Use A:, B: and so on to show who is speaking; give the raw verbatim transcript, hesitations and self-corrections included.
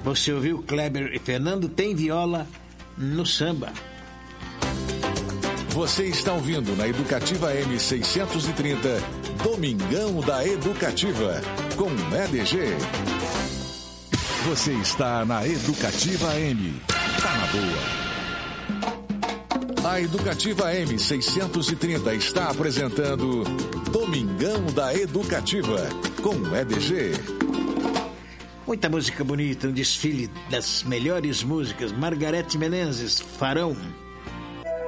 A: Você ouviu Kleber e Fernando Tem Viola no samba.
B: Você está ouvindo na Educativa M seiscentos e trinta, Domingão da Educativa, com E D G. Você está na Educativa M. Tá na boa. A Educativa M seiscentos e trinta está apresentando Domingão da Educativa, com E D G.
A: Muita música bonita, um desfile das melhores músicas. Margarete Menezes, Farão.